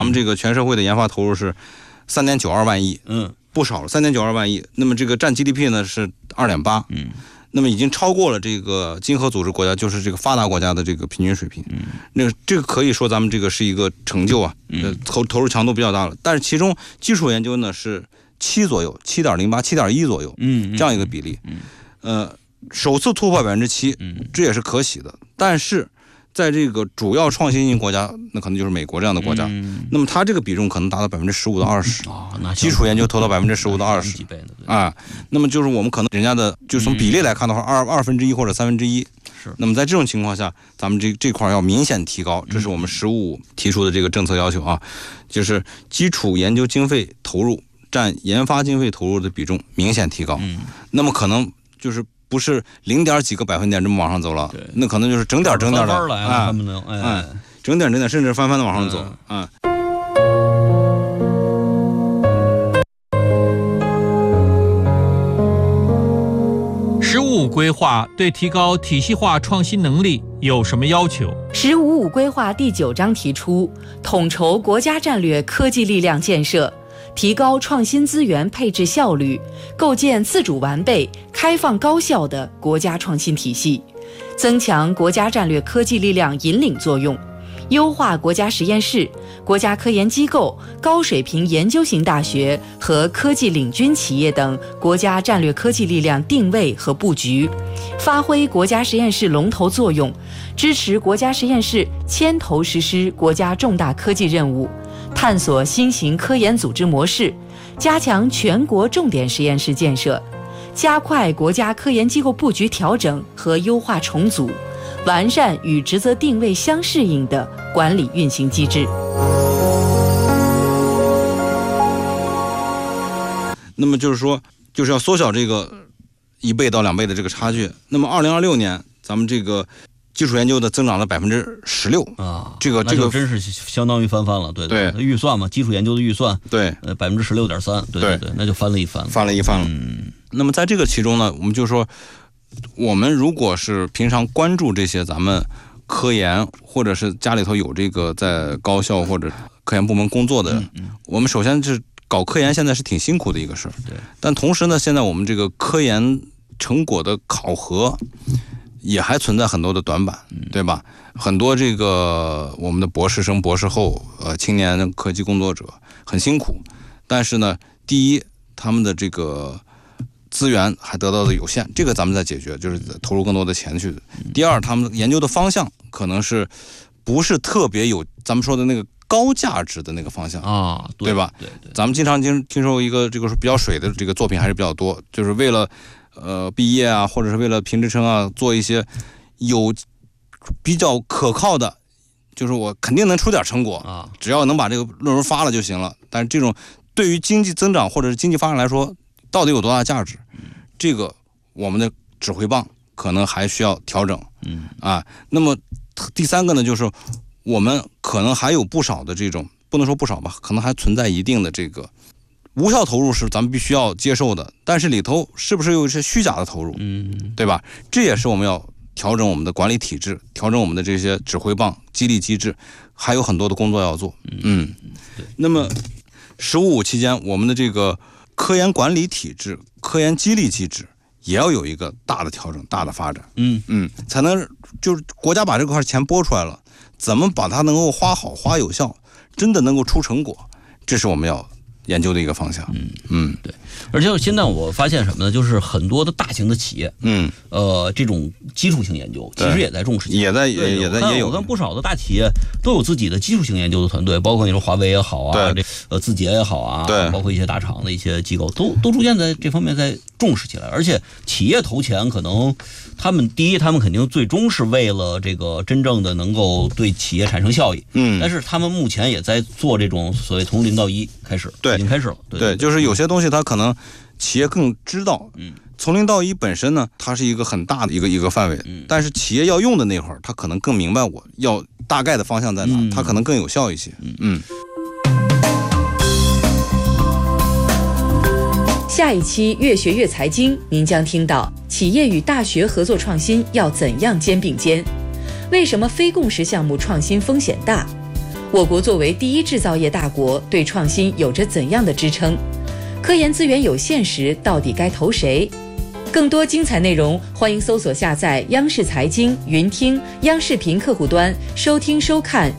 咱们这个全社会的研发投入是3.92万亿，不少了，3.92万亿。那么这个占 GDP 呢是2.8%，那么已经超过了这个经合组织国家，就是这个发达国家的这个平均水平。那这个可以说咱们这个是一个成就啊，投入强度比较大了。但是其中基础研究呢是7左右，7.08、7.1左右，这样一个比例。首次突破7%，这也是可喜的。但是在这个主要创新型国家，那可能就是美国这样的国家，那么它这个比重可能达到15%到20%，基础研究投到15%到20%， 几倍呢？ 啊，那么就是我们可能人家的，就从比例来看的话，1/2或者1/3。 是。 那么在这种情况下，咱们这块要明显提高，这是我们15提出的这个政策要求啊，就是基础研究经费投入占研发经费投入的比重明显提高。那么可能就是不是0.几个百分点这么往上走了，那可能就是整点的，整点，甚至翻的往上走啊。 15规划对提高体系化创新能力有什么要求 ？15规划第9章提出，统筹国家战略科技力量建设，提高创新资源配置效率，构建自主完备、开放高效的国家创新体系，增强国家战略科技力量引领作用，优化国家实验室、国家科研机构、高水平研究型大学和科技领军企业等国家战略科技力量定位和布局，发挥国家实验室龙头作用，支持国家实验室牵头实施国家重大科技任务，探索新型科研组织模式，加强全国重点实验室建设，加快国家科研机构布局调整和优化重组，完善与职责定位相适应的管理运行机制。 那么就是说，就是要缩小这个1倍到2倍的这个差距。那么2026年，咱们这个基础研究的增长了16% 啊， 这个真是相当于翻了，对，预算嘛，基础研究的预算， 对 ，16.3%，对，那就翻了一番了。 那么在这个其中呢，我们就说，我们如果是平常关注这些咱们科研，或者是家里头有这个在高校或者科研部门工作的人，我们首先是搞科研，现在是挺辛苦的一个事儿， 对。 但同时呢，现在我们这个科研成果的考核也还存在很多的短板，对吧？很多这个我们的博士生、博士后，青年科技工作者很辛苦，但是呢，第一，他们的这个资源还得到的有限，这个咱们在解决，就是投入更多的钱去。第二，他们研究的方向可能是不是特别有咱们说的那个高价值的那个方向啊， 对吧？对，咱们经常听说一个这个比较水的这个作品还是比较多，就是为了毕业啊，或者是为了评职称啊，做一些有比较可靠的，就是我肯定能出点成果啊，只要能把这个论文发了就行了。但是这种对于经济增长或者是经济发展来说，到底有多大价值？这个我们的指挥棒可能还需要调整。那么第三个呢，就是我们可能还有不少的这种，不能说不少吧，可能还存在一定的这个无效投入是咱们必须要接受的，但是里头是不是有一些虚假的投入？对吧？这也是我们要调整我们的管理体制，调整我们的这些指挥棒、激励机制，还有很多的工作要做。那么15期间，我们的这个科研管理体制、科研激励机制也要有一个大的调整、大的发展。才能就是国家把这块钱拨出来了，怎么把它能够花好、花有效，真的能够出成果，这是我们要研究的一个方向。 对。而且现在我发现什么呢？就是很多的大型的企业，这种基础性研究其实也在重视，也有。我看不少的大企业都有自己的基础性研究的团队，包括你说华为也好啊，字节也好啊，包括一些大厂的一些机构，都逐渐在这方面在重视起来。而且企业投钱，可能他们肯定最终是为了这个真正的能够对企业产生效益。但是他们目前也在做这种所谓从0到1开始，已经开始了。对， 就是有些东西它可能企业更知道，从0到1本身呢，它是一个很大的一个范围，但是企业要用的那会儿，它可能更明白我要大概的方向在哪，它可能更有效一些。 下一期越学越财经，您将听到企业与大学合作创新要怎样肩并肩？为什么非共识项目创新风险大？ 我国作为第一制造业大国，对创新有着怎样的支撑？科研资源有限时，到底该投谁？更多精彩内容，欢迎搜索下载央视财经、云听、央视频客户端收听收看。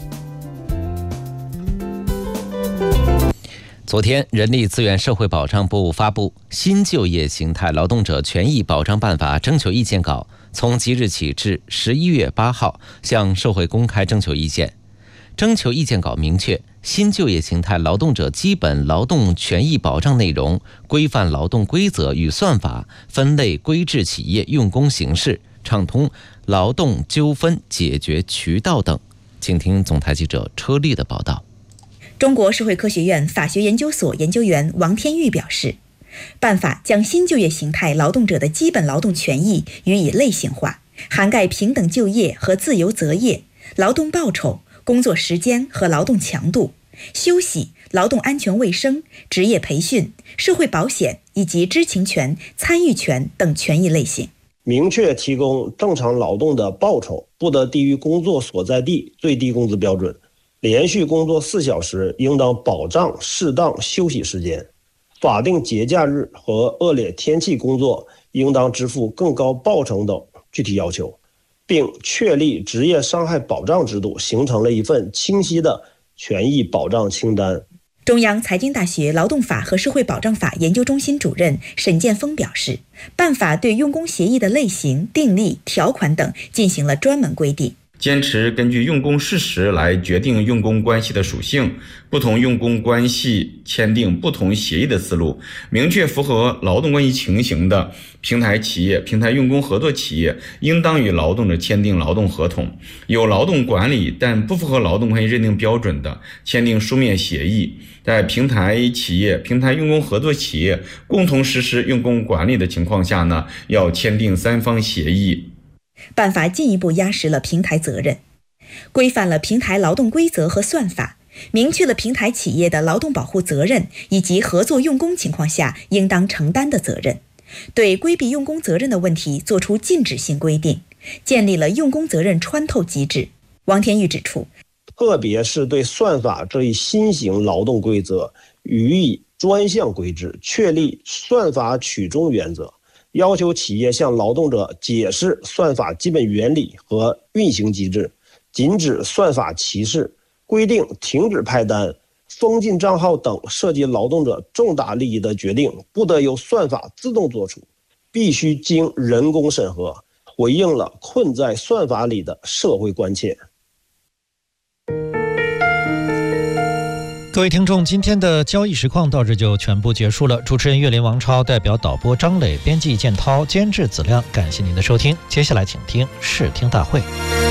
昨天，人力资源社会保障部发布《新就业形态劳动者权益保障办法》征求意见稿，从即日起至11月8号向社会公开征求意见。征求意见稿明确，新就业形态劳动者基本劳动权益保障内容、规范劳动规则与算法、分类规制企业用工形式、畅通劳动纠纷解决渠道等。请听总台记者车丽的报道。 中国社会科学院法学研究所研究员王天玉表示，办法将新就业形态劳动者的基本劳动权益予以类型化，涵盖平等就业和自由择业、劳动报酬、工作时间和劳动强度、休息、劳动安全卫生、职业培训、社会保险以及知情权、参与权等权益类型。 明确提供正常劳动的报酬不得低于工作所在地最低工资标准，连续工作4小时应当保障适当休息时间，法定节假日和恶劣天气工作应当支付更高报酬等具体要求，并确立职业伤害保障制度，形成了一份清晰的权益保障清单。 中央财经大学劳动法和社会保障法研究中心主任沈建峰表示，办法对用工协议的类型、订立、条款等进行了专门规定， 坚持根据用工事实来决定用工关系的属性，不同用工关系签订不同协议的思路，明确符合劳动关系情形的平台企业、平台用工合作企业应当与劳动者签订劳动合同，有劳动管理但不符合劳动关系认定标准的，签订书面协议。在平台企业、平台用工合作企业共同实施用工管理的情况下呢，要签订3方协议。 办法进一步压实了平台责任，规范了平台劳动规则和算法，明确了平台企业的劳动保护责任以及合作用工情况下应当承担的责任，对规避用工责任的问题作出禁止性规定，建立了用工责任穿透机制。王天玉指出， 特别是对算法这一新型劳动规则予以专项规制，确立算法取中原则，要求企业向劳动者解释算法基本原理和运行机制，禁止算法歧视，规定停止派单、封禁账号等涉及劳动者重大利益的决定不得由算法自动作出，必须经人工审核，回应了困在算法里的社会关切。 各位听众，今天的交易实况到这就全部结束了。主持人岳林、王超，代表导播张磊，编辑建涛，监制子亮，感谢您的收听。接下来请听视听大会。